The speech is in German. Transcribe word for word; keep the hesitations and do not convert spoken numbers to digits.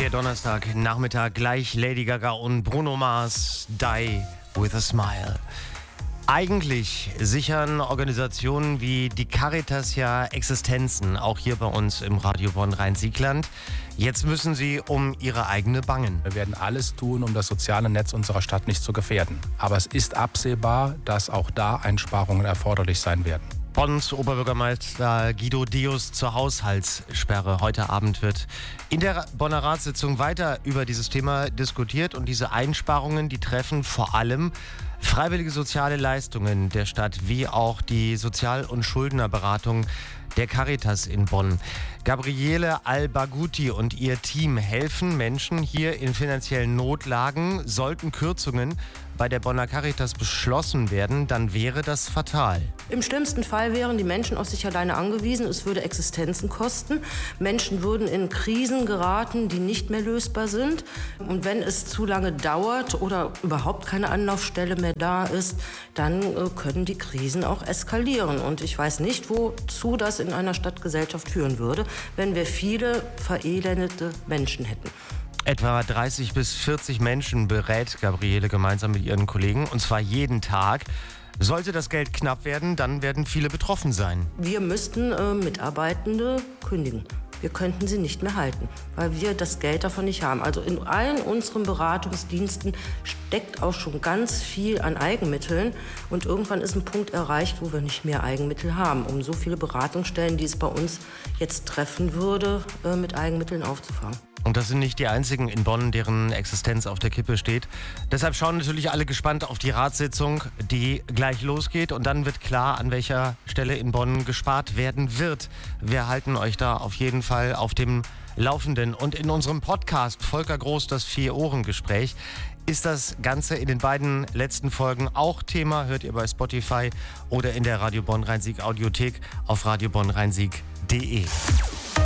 Der Donnerstag, Nachmittag, gleich Lady Gaga und Bruno Mars, Die with a Smile. Eigentlich sichern Organisationen wie die Caritas ja Existenzen, auch hier bei uns im Radio Bonn-Rhein-Sieg-Land. Jetzt müssen sie um ihre eigene bangen. Wir werden alles tun, um das soziale Netz unserer Stadt nicht zu gefährden. Aber es ist absehbar, dass auch da Einsparungen erforderlich sein werden. Bonns Oberbürgermeister Guido Deus zur Haushaltssperre. Heute Abend wird in der Bonner Ratssitzung weiter über dieses Thema diskutiert und diese Einsparungen, die treffen vor allem freiwillige soziale Leistungen der Stadt, wie auch die Sozial- und Schuldnerberatung der Caritas in Bonn. Gabriele Al-Bagouti und ihr Team helfen Menschen hier in finanziellen Notlagen. Sollten Kürzungen bei der Bonner Caritas beschlossen werden, dann wäre das fatal. Im schlimmsten Fall wären die Menschen auf sich alleine angewiesen. Es würde Existenzen kosten. Menschen würden in Krisen geraten, die nicht mehr lösbar sind. Und wenn es zu lange dauert oder überhaupt keine Anlaufstelle mehr da ist, dann äh, können die Krisen auch eskalieren. Und ich weiß nicht, wozu das in einer Stadtgesellschaft führen würde, wenn wir viele verelendete Menschen hätten. Etwa dreißig bis vierzig Menschen berät Gabriele gemeinsam mit ihren Kollegen, und zwar jeden Tag. Sollte das Geld knapp werden, dann werden viele betroffen sein. Wir müssten äh, Mitarbeitende kündigen. Wir könnten sie nicht mehr halten, weil wir das Geld davon nicht haben. Also in allen unseren Beratungsdiensten steckt auch schon ganz viel an Eigenmitteln. Und irgendwann ist ein Punkt erreicht, wo wir nicht mehr Eigenmittel haben, um so viele Beratungsstellen, die es bei uns jetzt treffen würde, äh, mit Eigenmitteln aufzufangen. Und das sind nicht die einzigen in Bonn, deren Existenz auf der Kippe steht. Deshalb schauen natürlich alle gespannt auf die Ratssitzung, die gleich losgeht. Und dann wird klar, an welcher Stelle in Bonn gespart werden wird. Wir halten euch da auf jeden Fall auf dem Laufenden. Und in unserem Podcast Volker Groß, das Vier-Ohren-Gespräch, ist das Ganze in den beiden letzten Folgen auch Thema. Hört ihr bei Spotify oder in der Radio Bonn-Rhein-Sieg Audiothek auf radio bonn rhein sieg punkt de.